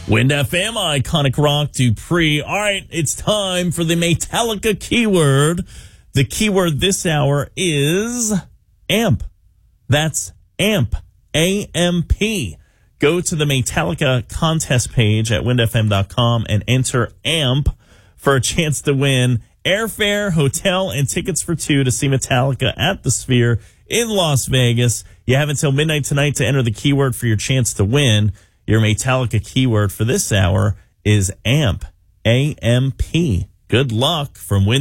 Wind FM, Iconic Rock, Dupree. All right, it's time for the Metallica keyword. The keyword this hour is AMP. That's AMP, A-M-P. Go to the Metallica contest page at windfm.com and enter AMP for a chance to win airfare, hotel, and tickets for two to see Metallica at the Sphere in Las Vegas. You have until midnight tonight to enter the keyword for your chance to win. Your Metallica keyword for this hour is AMP, A-M-P. Good luck from Wind.